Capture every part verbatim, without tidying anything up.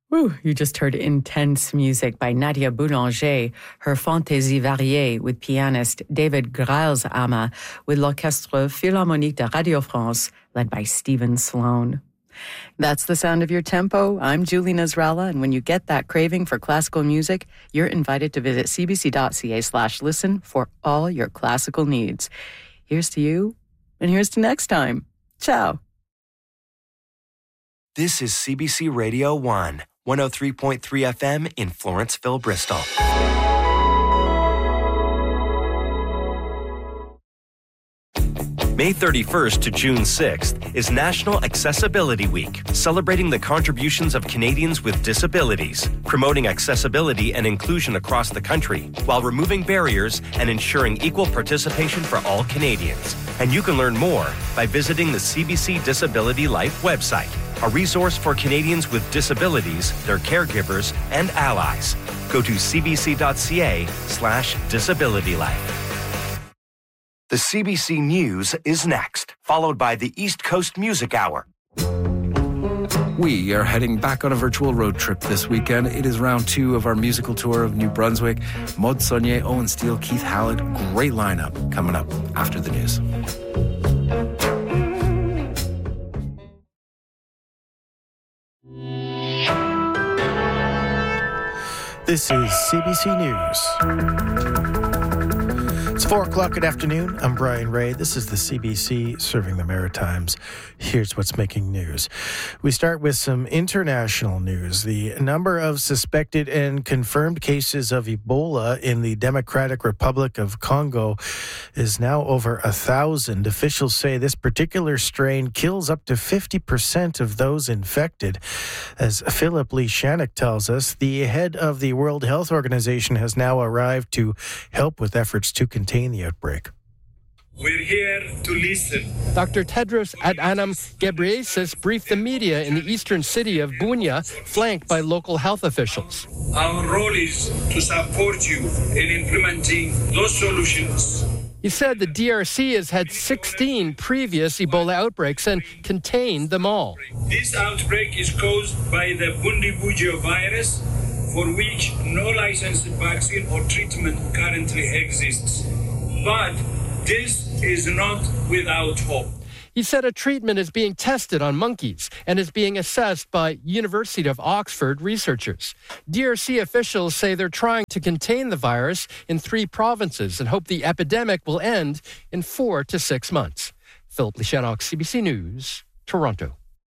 Woo, you just heard intense music by Nadia Boulanger, her Fantaisie Variée with pianist David Greilshammer with l'Orchestre Philharmonique de Radio France, led by Stephen Sloan. That's the sound of your tempo. I'm Julie Nasrallah, and when you get that craving for classical music, you're invited to visit cbc.ca slash listen for all your classical needs. Here's to you, and here's to next time. Ciao. This is C B C Radio one, one oh three point three F M in Florenceville, Bristol. May thirty-first to June sixth is National Accessibility Week, celebrating the contributions of Canadians with disabilities, promoting accessibility and inclusion across the country, while removing barriers and ensuring equal participation for all Canadians. And you can learn more by visiting the C B C Disability Life website, a resource for Canadians with disabilities, their caregivers, and allies. Go to cbc.ca slash disabilitylife. The C B C News is next, followed by the East Coast Music Hour. We are heading back on a virtual road trip this weekend. It is round two of our musical tour of New Brunswick. Maud Saunier, Owen Steele, Keith Hallett. Great lineup coming up after the news. This is C B C News. It's four o'clock good afternoon. I'm Brian Ray. This is the C B C Serving the Maritimes. Here's what's making news. We start with some international news. The number of suspected and confirmed cases of Ebola in the Democratic Republic of Congo is now over a thousand. Officials say this particular strain kills up to fifty percent of those infected. As Philip Lee Shannock tells us, the head of the World Health Organization has now arrived to help with efforts to contain the outbreak. We're here to listen. Doctor Tedros Adhanom Ghebreyesus briefed the media in the eastern city of Bunia, flanked by local health officials. Our role is to support you in implementing those solutions. He said the D R C has had sixteen previous Ebola outbreaks and contained them all. This outbreak is caused by the Bundibugyo virus, for which no licensed vaccine or treatment currently exists. But this is not without hope. He said a treatment is being tested on monkeys and is being assessed by University of Oxford researchers. D R C officials say they're trying to contain the virus in three provinces and hope the epidemic will end in four to six months. Philip Lishanok, C B C News, Toronto.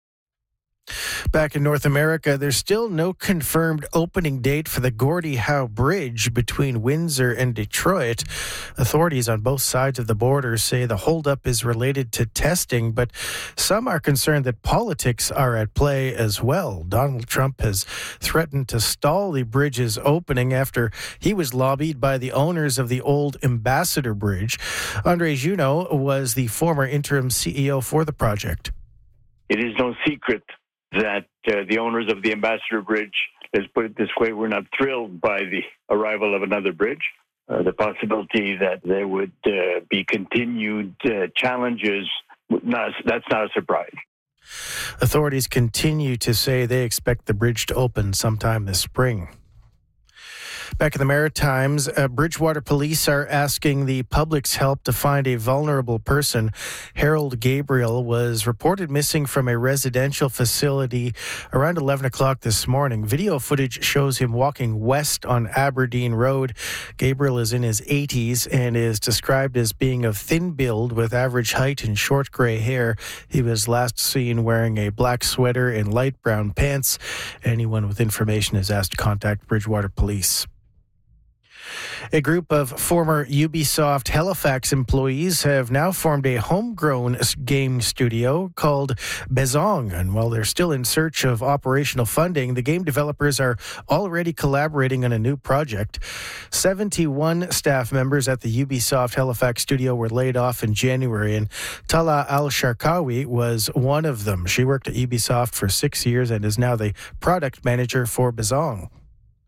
Back in North America, there's still no confirmed opening date for the Gordie Howe Bridge between Windsor and Detroit. Authorities on both sides of the border say the holdup is related to testing, but some are concerned that politics are at play as well. Donald Trump has threatened to stall the bridge's opening after he was lobbied by the owners of the old Ambassador Bridge. Andre Junot was the former interim C E O for the project. It is no secret that uh, the owners of the Ambassador Bridge, let's put it this way, were not thrilled by the arrival of another bridge. Uh, the possibility that there would uh, be continued uh, challenges, not, that's not a surprise. Authorities continue to say they expect the bridge to open sometime this spring. Back in the Maritimes, uh, Bridgewater police are asking the public's help to find a vulnerable person. Harold Gabriel was reported missing from a residential facility around eleven o'clock this morning. Video footage shows him walking west on Aberdeen Road. Gabriel is in his eighties and is described as being of thin build with average height and short gray hair. He was last seen wearing a black sweater and light brown pants. Anyone with information is asked to contact Bridgewater Police. A group of former Ubisoft Halifax employees have now formed a homegrown game studio called Bezong. And while they're still in search of operational funding, the game developers are already collaborating on a new project. seventy-one staff members at the Ubisoft Halifax studio were laid off in January, and Tala Al-Sharkawi was one of them. She worked at Ubisoft for six years and is now the product manager for Bezong.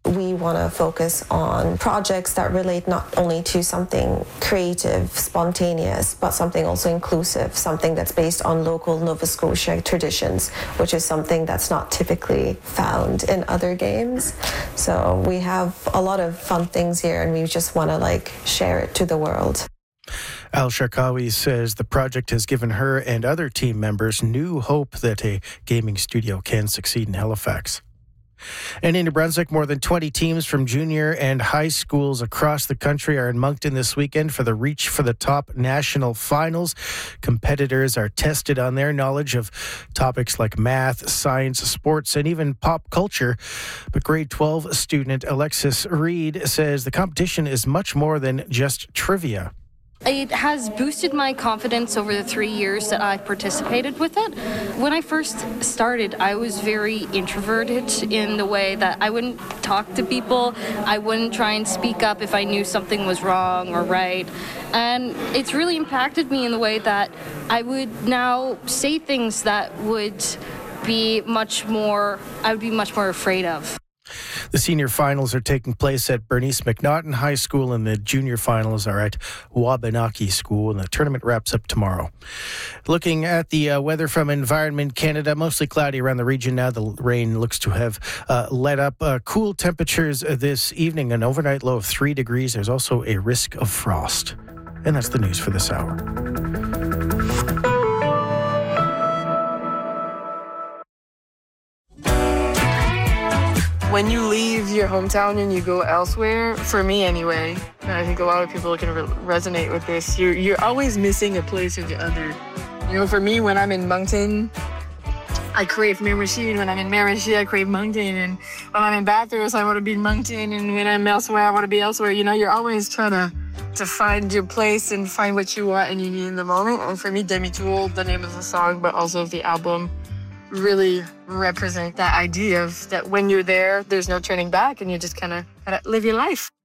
We want to focus on projects that relate not only to something creative, spontaneous, but something also inclusive, something that's based on local Nova Scotia traditions, which is something that's not typically found in other games. So we have a lot of fun things here, and we just want to like share it to the world. Al Sharkawi says the project has given her and other team members new hope that a gaming studio can succeed in Halifax. And in New Brunswick, more than twenty teams from junior and high schools across the country are in Moncton this weekend for the Reach for the Top national finals. Competitors are tested on their knowledge of topics like math, science, sports, and even pop culture. But grade twelve student Alexis Reed says the competition is much more than just trivia. It has boosted my confidence over the three years that I've participated with it. When I first started, I was very introverted in the way that I wouldn't talk to people. I wouldn't try and speak up if I knew something was wrong or right. And it's really impacted me in the way that I would now say things that would be much more, I would be much more afraid of. The senior finals are taking place at Bernice McNaughton High School, and the junior finals are at Wabanaki School, and the tournament wraps up tomorrow. Looking at the uh, weather from Environment Canada, mostly cloudy around the region now. The rain looks to have uh, let up. Uh, cool temperatures this evening, an overnight low of three degrees. There's also a risk of frost. And that's the news for this hour. When you leave your hometown and you go elsewhere, for me anyway, and I think a lot of people can re- resonate with this, you're, you're always missing a place or the other. You know, for me, when I'm in Moncton, I crave Miramichi, and when I'm in Miramichi, I crave Moncton, and when I'm in Bathurst, I want to be in Moncton, and when I'm elsewhere, I want to be elsewhere. You know, you're always trying to, to find your place and find what you want and you need in the moment. And for me, Demi-Tool, the name of the song, but also the album, really represent that idea of that when you're there, there's no turning back, and you just kind of live your life.